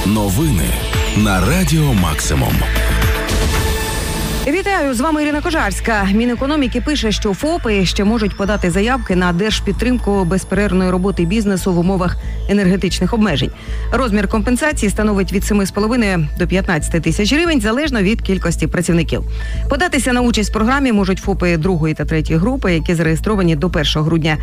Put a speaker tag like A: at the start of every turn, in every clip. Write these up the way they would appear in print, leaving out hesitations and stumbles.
A: Новини на Радіо Максимум.
B: Вітаю, з вами Ірина Кожарська. Мінекономіки пише, що ФОПи ще можуть подати заявки на держпідтримку безперервної роботи бізнесу в умовах енергетичних обмежень. Розмір компенсації становить від 7,5 до 15 тисяч гривень, залежно від кількості працівників. Податися на участь в програмі можуть ФОПи 2 та 3 групи, які зареєстровані до 1 грудня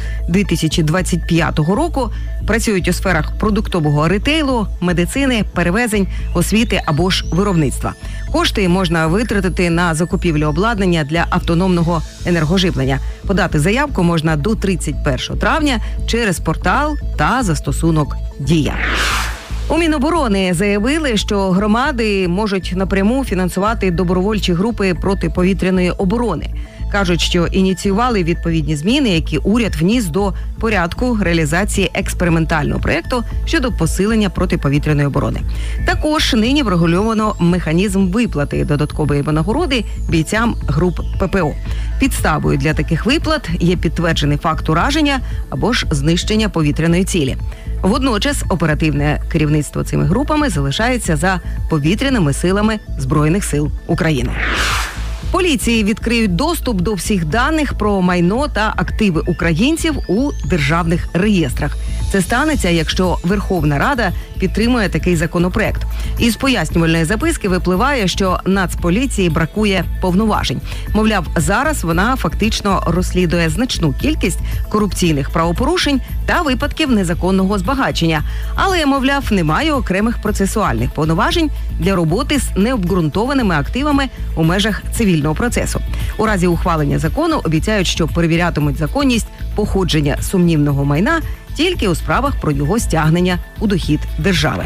B: 2025 року, працюють у сферах продуктового ретейлу, медицини, перевезень, освіти або ж виробництва. Кошти можна витратити на закупівлю обладнання для автономного енергоживлення. Подати заявку можна до 31 травня через портал та застосунок «Дія». У Міноборони заявили, що громади можуть напряму фінансувати добровольчі групи протиповітряної оборони. Кажуть, що ініціювали відповідні зміни, які уряд вніс до порядку реалізації експериментального проєкту щодо посилення протиповітряної оборони. Також нині врегульовано механізм виплати додаткової винагороди бійцям груп ППО. Підставою для таких виплат є підтверджений факт ураження або ж знищення повітряної цілі. Водночас оперативне керівництво цими групами залишається за повітряними силами Збройних сил України. Поліції відкриють доступ до всіх даних про майно та активи українців у державних реєстрах. Це станеться, якщо Верховна Рада підтримує такий законопроект. Із пояснювальної записки випливає, що Нацполіції бракує повноважень. Мовляв, зараз вона фактично розслідує значну кількість корупційних правопорушень та випадків незаконного збагачення. Але, мовляв, немає окремих процесуальних повноважень для роботи з необґрунтованими активами у межах цивільного процесу. У разі ухвалення закону обіцяють, що перевірятимуть законність походження сумнівного майна тільки у справах про його стягнення у дохід держави.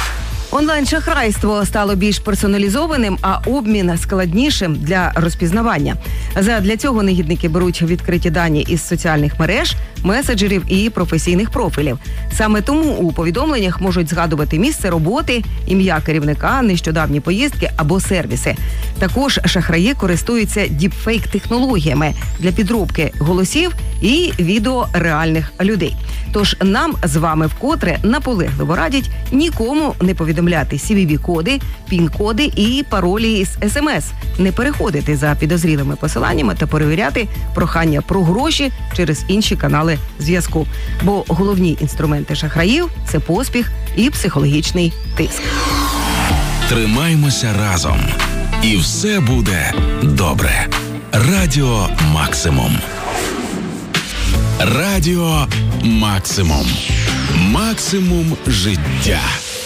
B: Онлайн-шахрайство стало більш персоналізованим, а обмін складнішим для розпізнавання. Задля цього негідники беруть відкриті дані із соціальних мереж, меседжерів і професійних профілів. Саме тому у повідомленнях можуть згадувати місце роботи, ім'я керівника, нещодавні поїздки або сервіси. Також шахраї користуються діпфейк-технологіями для підробки голосів і відео реальних людей. Тож нам з вами вкотре наполегливо радять нікому не повідомляти CVV-коди, пін-коди і паролі із СМС, не переходити за підозрілими посиланнями та перевіряти прохання про гроші через інші канали зв'язку. Бо головні інструменти шахраїв – це поспіх і психологічний тиск.
A: Тримаймося разом. І все буде добре. Радіо Максимум. Радіо Максимум. Максимум життя.